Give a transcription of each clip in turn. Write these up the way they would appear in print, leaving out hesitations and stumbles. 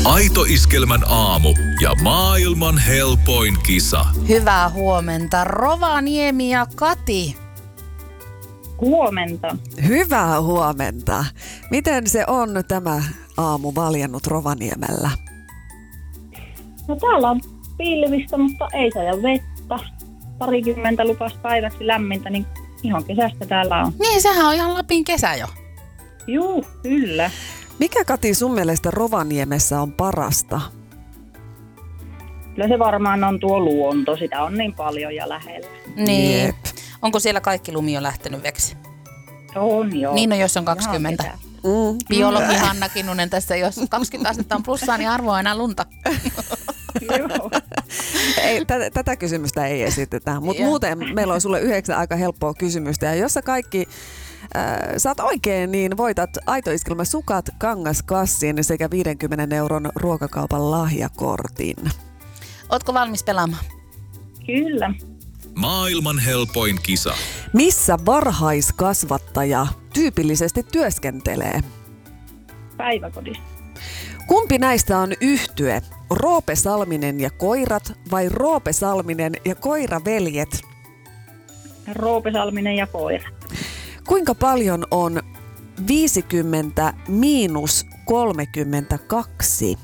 Aito Iskelmän aamu ja maailman helpoin kisa. Hyvää huomenta, Rovaniemi ja Kati. Huomenta. Hyvää huomenta. Miten se on tämä aamu valjennut Rovaniemellä? No täällä on pilvistä, mutta ei saada vettä. 20 lupas päiväksi lämmintä, niin ihan kesästä täällä on. Niin, sehän on ihan Lapin kesä jo. Juu, kyllä. Mikä, Kati, sun mielestä Rovaniemessä on parasta? Kyllä se varmaan on tuo luonto, sitä on niin paljon ja lähellä. Niin. Jep. Onko siellä kaikki lumi jo lähtenyt veksi? On joo. Niin, no jos on 20. Ihan Biologi Hanna Kinnunen tässä, jos 20 astetta on plussaa, niin arvoa enää lunta. Joo. Ei, tätä kysymystä ei esitetä, mutta muuten meillä on sulle 9 aika helppoa kysymystä. Ja jos sä kaikki saat oikein, niin voitat Aito Iskelmä sukat, kangaskassin sekä 50 € ruokakaupan lahjakortin. Ootko valmis pelaamaan? Kyllä. Maailman helpoin kisa. Missä varhaiskasvattaja tyypillisesti työskentelee? Päiväkodissa. Kumpi näistä on yhtye? Roope Salminen ja koirat vai Roope Salminen ja koiraveljet? Roope Salminen ja koira. Kuinka paljon on 50 miinus 32?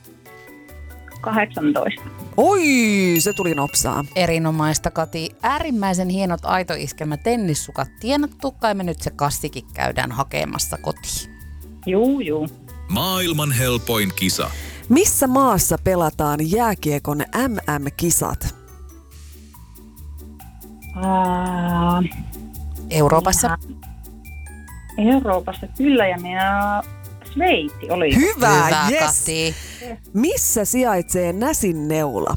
18. Oi, se tuli nopsaa. Erinomaista, Kati. Äärimmäisen hienot Aito Iskelmä tennissukat tienattu, kai me nyt se kassikin käydään hakemassa kotiin. Juu. Maailman helpoin kisa. Missä maassa pelataan jääkiekon MM-kisat? Euroopassa. Euroopassa kyllä ja minä Sveitsi oli. Hyvä, yes. Kati. Missä sijaitsee Näsinneula?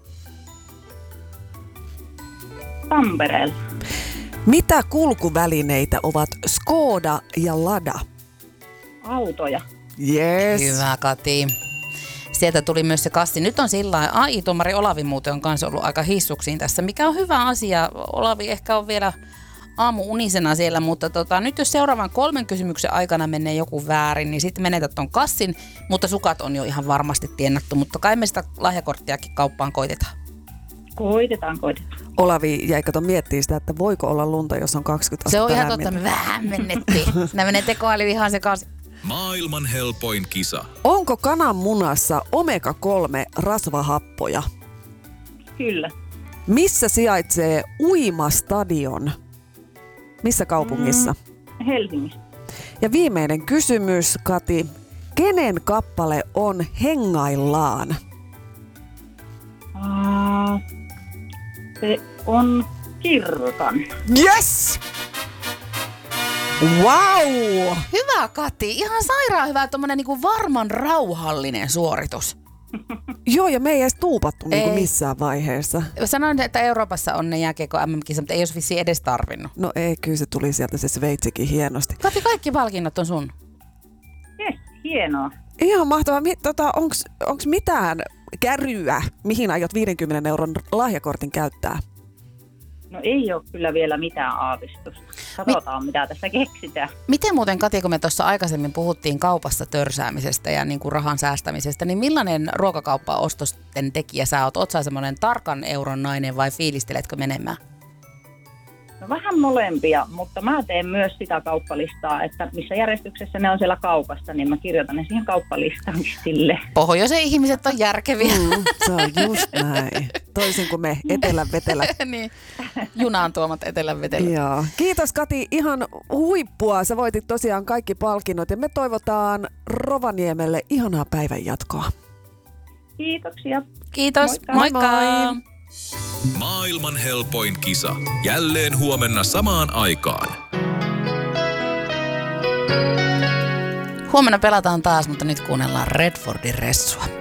Tampereella. Mitä kulkuvälineitä ovat Skoda ja Lada? Autoja. Yes. Hyvä, Kati. Sieltä tuli myös se kassi. Nyt on sillä lailla, AI-tuomari Olavi muuten on kanssa ollut aika hissuksiin tässä, mikä on hyvä asia. Olavi ehkä on vielä aamu-unisena siellä, mutta nyt jos seuraavan 3 kysymyksen aikana menee joku väärin, niin sitten menetät ton kassin, mutta sukat on jo ihan varmasti tiennattu, mutta kai me sitä lahjakorttiakin kauppaan koitetaan. Koitetaan. Olavi jäi kato miettii sitä, että voiko olla lunta, jos on 20 astetta Se on ihan lämmintä. totta, me vähän mennettiin. Nämä menee tekoäly ihan sekaisin. Maailman helpoin kisa. Onko kananmunassa omega-3 rasvahappoja? Kyllä. Missä sijaitsee uimastadion? Missä kaupungissa? Helsingissä. Ja viimeinen kysymys, Kati. Kenen kappale on Hengaillaan? Se on Kirkan. Yes! Wow! Hyvä, Kati. Ihan sairaan hyvä, tommonen niinku varman rauhallinen suoritus. Joo, ja me ei edes tuupattu niinku Ei. missään vaiheessa. Sanoin, että Euroopassa on ne jääkiekko MM-kisat, mutta ei olisi vissiin edes tarvinnut. No ei, kyllä se tuli sieltä se Sveitsikin hienosti. Kati, kaikki palkinnot on sun. Yes, hienoa. Ihan mahtavaa. Onks mitään käryä, mihin aiot 50 € lahjakortin käyttää? No ei ole kyllä vielä mitään aavistusta. Katsotaan, mitä tässä keksitään. Miten muuten, Kati, kun me tuossa aikaisemmin puhuttiin kaupassa törsäämisestä ja niin kuin rahan säästämisestä, niin millainen ruokakauppa-ostosten tekijä sä oot? Oot sä semmoinen tarkan euron nainen vai fiilisteletkö menemään? No vähän molempia, mutta mä teen myös sitä kauppalistaa, että missä järjestyksessä ne on siellä kaupassa, niin mä kirjoitan ne siihen kauppalistaankin sille. Pohjoisen ihmiset on järkeviä. Se on just näin. Toisin kuin me etelän vetelä. Niin. Junaan tuomat etelän vetellä. Joo. Kiitos, Kati, ihan huippua. Sä voitit tosiaan kaikki palkinnot ja me toivotaan Rovaniemelle ihanaa päivän jatkoa. Kiitoksia. Kiitos. Moikka. Moikka. Maailman helpoin kisa. Jälleen huomenna samaan aikaan. Huomenna pelataan taas, mutta nyt kuunnellaan Redfordin Ressua.